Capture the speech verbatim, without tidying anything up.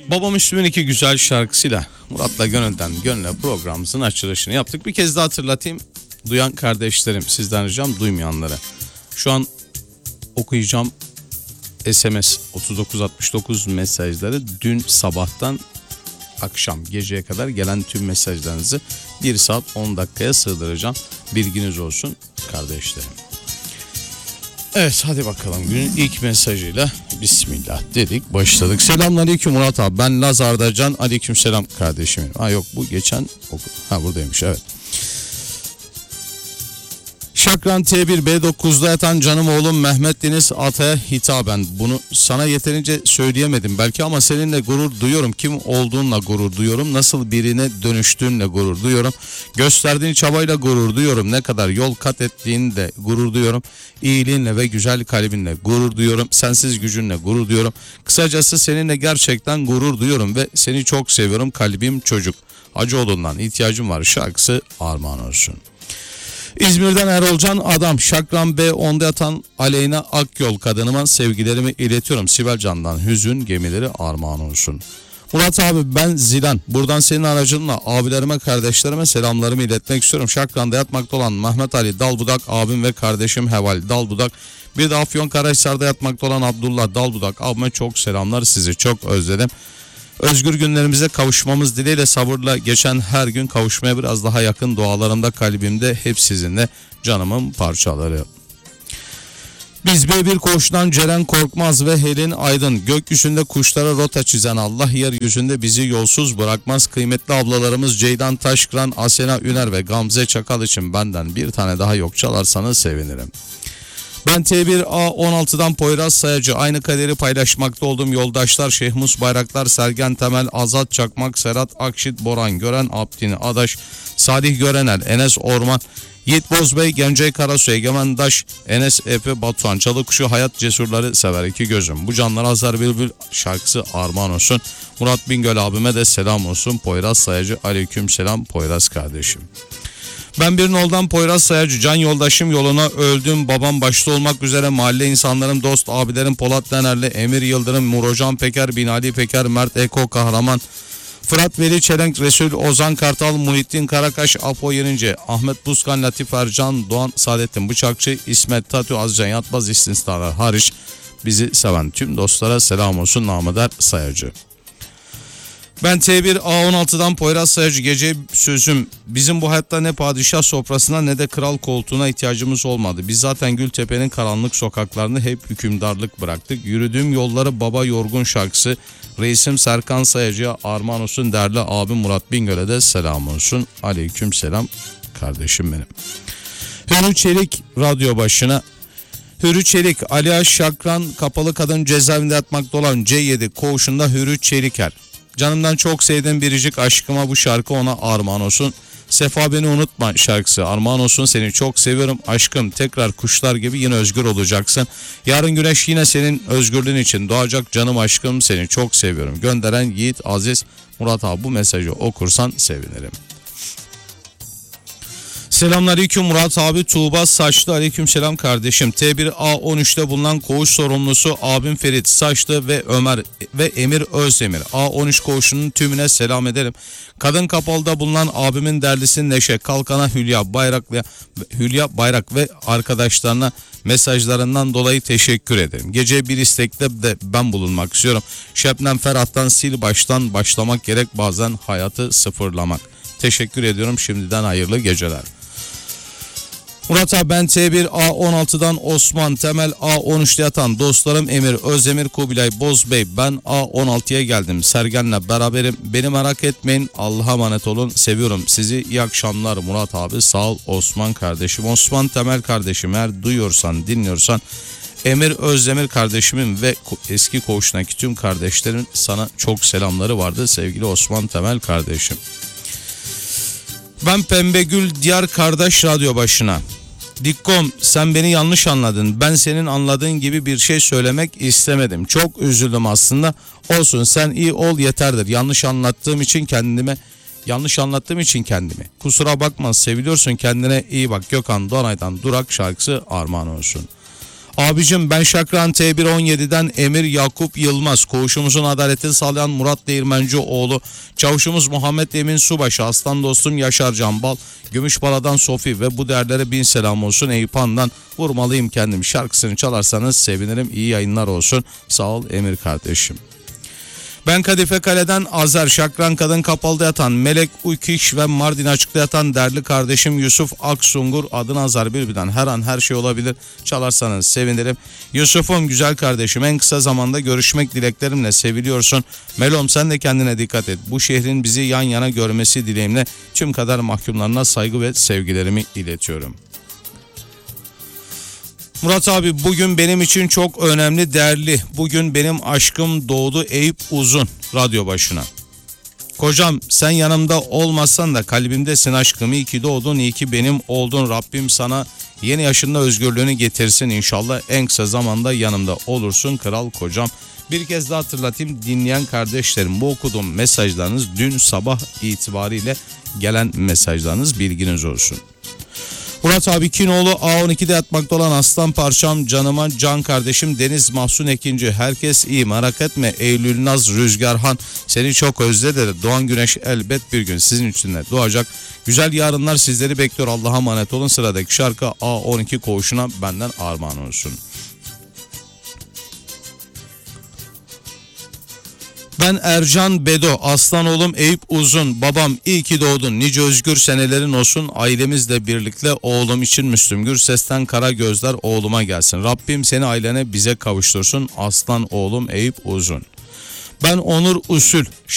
Babam Müslüm'ün iki güzel şarkısıyla Murat'la Gönül'den Gönül'e programımızın açılışını yaptık. Bir kez daha hatırlatayım. Duyan kardeşlerim, sizden ricam duymayanlara. Şu an okuyacağım S M S otuz dokuz altmış dokuz mesajları dün sabahtan akşam geceye kadar gelen tüm mesajlarınızı bir saat on dakikaya sığdıracağım. Bilginiz olsun kardeşlerim. Evet, hadi bakalım, günün ilk mesajıyla bismillah dedik, başladık. Selamünaleyküm Murat abi, ben Lazar'da Can. Aleykümselam kardeşim. Ha yok, bu geçen oku. Ha buradaymış, evet. Şakran T bir B dokuzda yatan canım oğlum Mehmet Deniz Atay'a hitaben bunu sana yeterince söyleyemedim belki ama seninle gurur duyuyorum. Kim olduğunla gurur duyuyorum. Nasıl birine dönüştüğünle gurur duyuyorum. Gösterdiğin çabayla gurur duyuyorum. Ne kadar yol kat ettiğinle gurur duyuyorum. İyiliğinle ve güzel kalbinle gurur duyuyorum. Sensiz gücünle gurur duyuyorum. Kısacası seninle gerçekten gurur duyuyorum ve seni çok seviyorum. Kalbim çocuk. Hacıoğlu'ndan ihtiyacım var şarkısı armağan olsun. İzmir'den Erolcan Adam, Şakran B onda yatan Aleyna Akyol kadınıma sevgilerimi iletiyorum. Sibel Can'dan hüzün gemileri armağan olsun. Murat abi, ben Zilan. Buradan senin aracınla abilerime, kardeşlerime selamlarımı iletmek istiyorum. Şakran'da yatmakta olan Mehmet Ali Dalbudak abim ve kardeşim Heval Dalbudak. Bir de Afyonkarahisar'da yatmakta olan Abdullah Dalbudak abime çok selamlar, sizi çok özledim. Özgür günlerimize kavuşmamız dileğiyle, sabırla geçen her gün kavuşmaya biraz daha yakın, dualarımda kalbimde hep sizinle, canımın parçaları. Biz B bir koğuştan Ceren Korkmaz ve Helin Aydın, gökyüzünde kuşlara rota çizen Allah yeryüzünde bizi yolsuz bırakmaz. Kıymetli ablalarımız Ceydan Taşkıran, Asena Üner ve Gamze Çakal için benden bir tane daha yok çalarsanız sevinirim. Ben T bir A on altıdan Poyraz Sayacı, aynı kaderi paylaşmakta olduğum yoldaşlar Şehmus Bayraktar, Sergen Temel, Azat Çakmak, Serhat Akşit, Boran Gören, Abdin Adaş, Salih Görenel, Enes Orman, Yiğit Bozbey, Gencay Karasu, Egemen Daş, Enes Efe, Batuhan Çalıkuşu, Hayat Cesurları sever iki gözüm. Bu canlar Azar Bülbül şarkısı armağan olsun. Murat Bingöl abime de selam olsun. Poyraz Sayacı, aleyküm selam Poyraz kardeşim. Ben bir noldan Poyraz Sayacı, can yoldaşım yoluna öldüm, babam başta olmak üzere mahalle insanlarım, dost abilerim Polat Denerli, Emir Yıldırım, Murocan Peker, Binali Peker, Mert Eko Kahraman, Fırat Veli Çelenk, Resul Ozan Kartal, Muhittin Karakaş, Apo Yerince, Ahmet Buzkan, Latif Ercan, Doğan Saadettin Bıçakçı, İsmet Tatu, Azcan Yatmaz istisnalar hariç bizi seven tüm dostlara selam olsun. Namıder Sayacı. Ben T bir A on altıdan Poyraz Sayacı, gece sözüm, bizim bu hayatta ne padişah sofrasına ne de kral koltuğuna ihtiyacımız olmadı. Biz zaten Gültepe'nin karanlık sokaklarını hep hükümdarlık bıraktık. Yürüdüğüm yolları baba yorgun şarkısı reisim Serkan Sayacı'ya armağan olsun. Değerli abim Murat Bingöl'e de selam olsun. Aleyküm selam kardeşim benim. Hürü Çelik radyo başına. Hürü Çelik, Aliaş Şakran kapalı kadın cezaevinde yatmakta olan C yedi koğuşunda Hürü Çeliker. Canımdan çok sevdiğim biricik aşkıma bu şarkı ona armağan olsun. Sefa beni unutma şarkısı armağan olsun. Seni çok seviyorum aşkım, tekrar kuşlar gibi yine özgür olacaksın. Yarın güneş yine senin özgürlüğün için doğacak canım aşkım, seni çok seviyorum. Gönderen Yiğit Aziz. Murat abi, bu mesajı okursan sevinirim. Selamünaleyküm Murat abi, Tuğba Saçlı, aleykümselam kardeşim. T bir A on üçte bulunan koğuş sorumlusu abim Ferit Saçlı ve Ömer ve Emir Özdemir. A on üç koğuşunun tümüne selam ederim. Kadın Kapalı'da bulunan abimin derlisi Neşe Kalkan'a, Hülya Bayrak ve Hülya Bayrak ve arkadaşlarına mesajlarından dolayı teşekkür ederim. Gece bir istekte de ben bulunmak istiyorum. Şebnem Ferhat'tan sil baştan başlamak gerek, bazen hayatı sıfırlamak. Teşekkür ediyorum şimdiden, hayırlı geceler. Murat abi, ben T bir A on altıdan Osman Temel, A on üçte yatan dostlarım Emir Özdemir, Kubilay Bozbey, ben A on altıya geldim. Sergen'le beraberim. Beni merak etmeyin. Allah'a emanet olun. Seviyorum sizi. İyi akşamlar Murat abi. Sağ ol Osman kardeşim. Osman Temel kardeşim, eğer duyuyorsan, dinliyorsan, Emir Özdemir kardeşimin ve eski koğuştaki tüm kardeşlerin sana çok selamları vardı sevgili Osman Temel kardeşim. Ben Pembegül Diyar kardeş radyo başına. Dikkom, sen beni yanlış anladın. Ben senin anladığın gibi bir şey söylemek istemedim. Çok üzüldüm aslında. Olsun, sen iyi ol yeterdir. Yanlış anlattığım için kendime yanlış anlattığım için kendimi. Kusura bakma, seviliyorsun, kendine iyi bak. Gökhan Donay'dan Durak şarkısı armağan olsun. Abicim ben Şakran T bir on yedi'den Emir Yakup Yılmaz. Koğuşumuzun adaletini sağlayan Murat Değirmencioğlu. Çavuşumuz Muhammed Emin Subaşı. Aslan dostum Yaşar Canbal. Gümüşbala'dan Sofi ve bu değerlere bin selam olsun. Eyüphan'dan Vurmalıyım Kendim şarkısını çalarsanız sevinirim. İyi yayınlar olsun. Sağ ol Emir kardeşim. Ben Kadife Kale'den Azer, Şakran Kadın Kapalı'da yatan Melek Uykiş ve Mardin Açık'ta yatan değerli kardeşim Yusuf Aksungur. Adını Azar birbirinden her an her şey olabilir. Çalarsanız sevinirim. Yusuf'um güzel kardeşim, en kısa zamanda görüşmek dileklerimle, seviliyorsun. Melom sen de kendine dikkat et. Bu şehrin bizi yan yana görmesi dileğimle tüm kader mahkumlarına saygı ve sevgilerimi iletiyorum. Murat abi bugün benim için çok önemli, değerli. Bugün benim aşkım doğdu Eyüp Uzun radyo başına. Kocam sen yanımda olmasan da kalbimdesin aşkım. İyi ki doğdun, iyi ki benim oldun. Rabbim sana yeni yaşında özgürlüğünü getirsin inşallah. En kısa zamanda yanımda olursun kral kocam. Bir kez daha hatırlatayım dinleyen kardeşlerim, bu okuduğum mesajlarınız dün sabah itibariyle gelen mesajlarınız, bilginiz olsun. Murat abi Kinoğlu A on iki'de yatmakta olan aslan parçam, canıma can kardeşim Deniz Mahsun Ekinci. Herkes iyi merak etme. Eylül Naz Rüzgarhan seni çok özledi. Doğan Güneş elbet bir gün sizin için de doğacak. Güzel yarınlar sizleri bekliyor. Allah'a emanet olun. Sıradaki şarkı A on iki koğuşuna benden armağan olsun. Ben Ercan Bedo, aslan oğlum Eyüp Uzun. Babam iyi ki doğdun, nice özgür senelerin olsun. Ailemizle birlikte oğlum için Müslüm Gürses'ten Kara Gözler oğluma gelsin. Rabbim seni ailene bize kavuştursun. Aslan oğlum Eyüp Uzun. Ben Onur Usul.